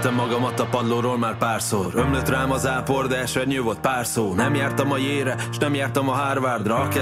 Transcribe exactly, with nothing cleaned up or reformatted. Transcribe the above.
Levertem magamat a padlóról már párszor. Ömlött rám az ápor, de esernyő volt pár szó. Nem jártam a Yale-re, s nem jártam a Harvardra.